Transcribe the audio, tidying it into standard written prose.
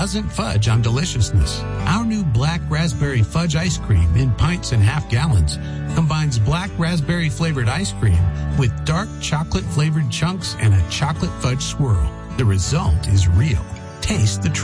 doesn't fudge on deliciousness. Our new black raspberry fudge ice cream in pints and half gallons combines black raspberry flavored ice cream with dark chocolate flavored chunks and a chocolate fudge swirl. The result is real. Taste the truth.